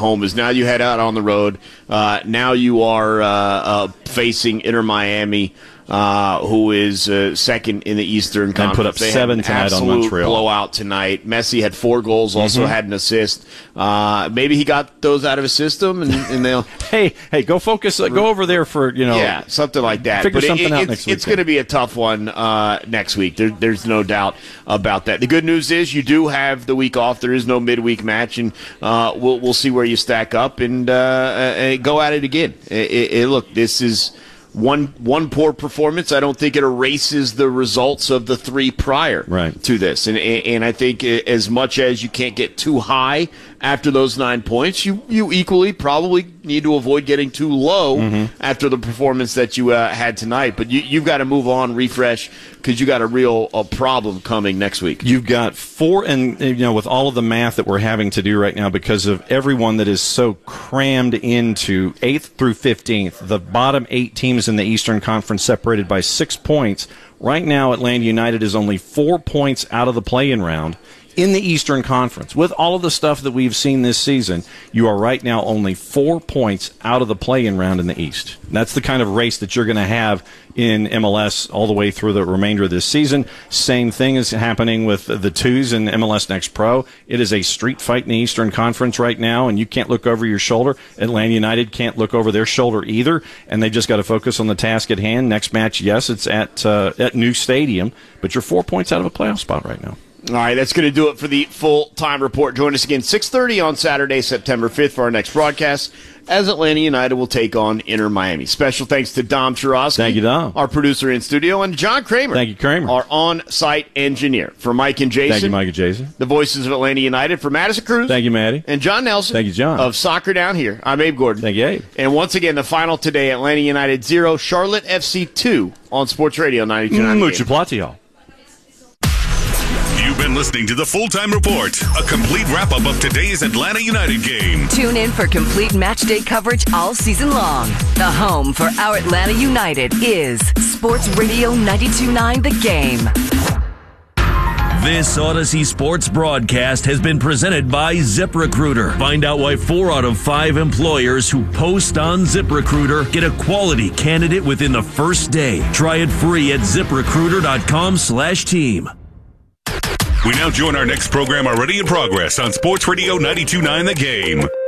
home is now you head out on the road. Now you are facing Inter Miami, who is second in the Eastern Conference. And put up 7 tonight on Montreal. Blowout tonight. Messi had 4 goals, also had an assist. Maybe he got those out of his system, and they'll hey, go focus. Go over there for yeah, something like that. Figure something out next week. It's going to be a tough one next week. There's no doubt about that. The good news is you do have the week off. There is no midweek match, and we'll see where you stack up and go at it again. Look, this is one poor performance. I don't think it erases the results of the 3 prior to this. And I think as much as you can't get too high after those 9 points, you equally probably need to avoid getting too low after the performance that you had tonight. But you've got to move on, refresh, because you got a real problem coming next week. You've got 4, and with all of the math that we're having to do right now because of everyone that is so crammed into 8th through 15th, the bottom 8 teams in the Eastern Conference separated by 6 points. Right now, Atlanta United is only 4 points out of the play-in round in the Eastern Conference. With all of the stuff that we've seen this season, you are right now only 4 points out of the play-in round in the East. That's the kind of race that you're going to have in MLS all the way through the remainder of this season. Same thing is happening with the 2s in MLS Next Pro. It is a street fight in the Eastern Conference right now, and you can't look over your shoulder. Atlanta United can't look over their shoulder either, and they've just got to focus on the task at hand. Next match, yes, it's at New Stadium, but you're 4 points out of a playoff spot right now. All right, that's going to do it for the full-time report. Join us again 6:30 on Saturday, September 5th for our next broadcast as Atlanta United will take on Inter Miami. Special thanks to Dom Churosky. Thank you, Dom. Our producer in studio, and John Kramer. Thank you, Kramer. Our on-site engineer. For Mike and Jason. Thank you, Mike and Jason. The voices of Atlanta United. For Madison Cruz. Thank you, Maddie. And John Nelson. Thank you, John. Of Soccer Down Here. I'm Abe Gordon. Thank you, Abe. And once again, the final today, Atlanta United 0, Charlotte FC 2 on Sports Radio 92.9. Mucho platio. You've been listening to the Full-Time Report, a complete wrap-up of today's Atlanta United game. Tune in for complete match day coverage all season long. The home for our Atlanta United is Sports Radio 92.9 The Game. This Odyssey Sports broadcast has been presented by ZipRecruiter. Find out why 4 out of 5 employers who post on ZipRecruiter get a quality candidate within the first day. Try it free at ZipRecruiter.com/team. We now join our next program already in progress on Sports Radio 92.9 The Game.